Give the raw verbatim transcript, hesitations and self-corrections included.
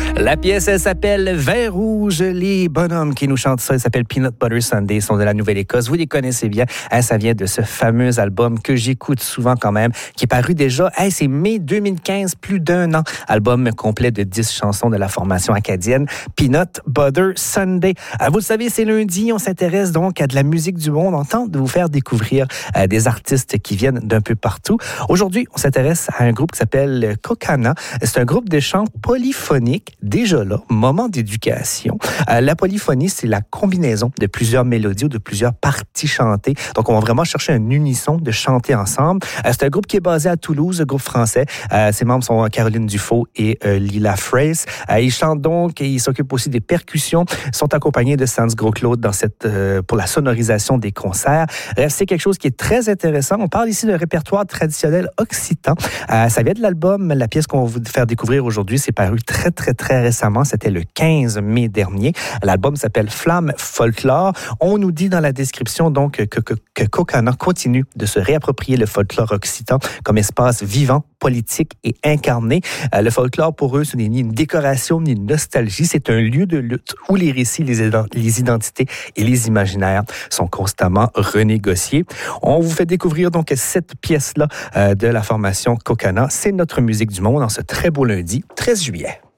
La pièce, elle s'appelle Vin rouge. Les bonhommes qui nous chantent ça, ils s'appellent Peanut Butter Sunday, ils sont de la Nouvelle-Écosse. Vous les connaissez bien. Hein, ça vient de ce fameux album que j'écoute souvent quand même, qui est paru déjà, hey, c'est mai deux mille quinze, plus d'un an. Album complet de dix chansons de la formation acadienne Peanut Butter Sunday. Euh, vous le savez, c'est lundi, on s'intéresse donc à de la musique du monde. On tente de vous faire découvrir euh, des artistes qui viennent d'un peu partout. Aujourd'hui, on s'intéresse à un groupe qui s'appelle Kokana. C'est un groupe de chants polyphoniques. Déjà là, moment d'éducation. Euh, la polyphonie, c'est la combinaison de plusieurs mélodies ou de plusieurs parties chantées. Donc, on va vraiment chercher un unisson de chanter ensemble. Euh, c'est un groupe qui est basé à Toulouse, un groupe français. Euh, ses membres sont Caroline Dufault et euh, Lila Fraisse. Euh, ils chantent donc et ils s'occupent aussi des percussions. Ils sont accompagnés de Sans Gros-Claude dans cette, euh, pour la sonorisation des concerts. Bref, c'est quelque chose qui est très intéressant. On parle ici d'un répertoire traditionnel occitan. Euh, ça vient de l'album. La pièce qu'on va vous faire découvrir aujourd'hui, c'est paru très, très, très récemment. C'était le quinze mai dernier. L'album s'appelle Flamme Folklore. On nous dit dans la description donc que, que, que Kokana continue de se réapproprier le folklore occitan comme espace vivant, politique et incarné. Euh, le folklore, pour eux, ce n'est ni une décoration ni une nostalgie. C'est un lieu de lutte où les récits, les, ident- les identités et les imaginaires sont constamment renégociés. On vous fait découvrir donc cette pièce-là euh, de la formation Kokana. C'est notre musique du monde en ce très beau lundi, treize juillet.